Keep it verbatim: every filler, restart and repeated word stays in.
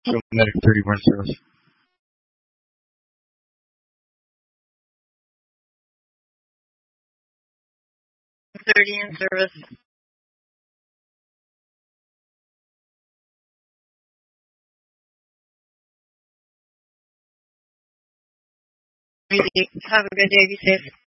Medic thirty-one service. thirty in service. Have a good day. Be safe.